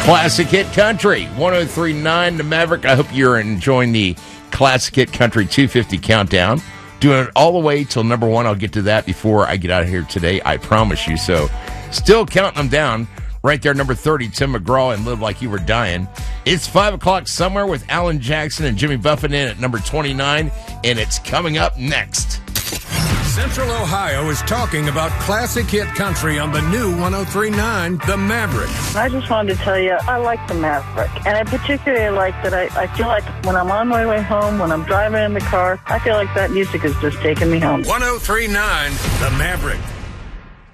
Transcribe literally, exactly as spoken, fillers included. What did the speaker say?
Classic Hit Country, one oh three point nine The Maverick. I hope you're enjoying the Classic Hit Country two fifty countdown. Doing it all the way till number one. I'll get to that before I get out of here today, I promise you. So, still counting them down. Right there, number thirty, Tim McGraw and Live Like You Were Dying. It's five o'clock somewhere with Alan Jackson and Jimmy Buffett in at number twenty-nine, and it's coming up next. Central Ohio is talking about classic hit country on the new one oh three point nine The Maverick. I just wanted to tell you, I like The Maverick. And I particularly like that I, I feel like when I'm on my way home, when I'm driving in the car, I feel like that music is just taking me home. one oh three point nine The Maverick.